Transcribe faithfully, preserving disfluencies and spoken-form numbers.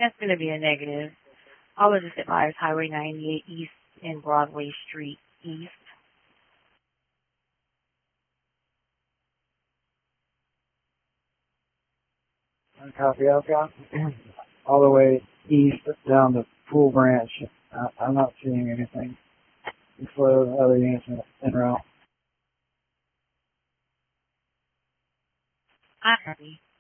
That's going to be a negative. I was just advised Highway ninety-eight East and Broadway Street East. Copy, I've got all the way east down to Pool Branch. I, I'm not seeing anything for the other units in, in route. I copy.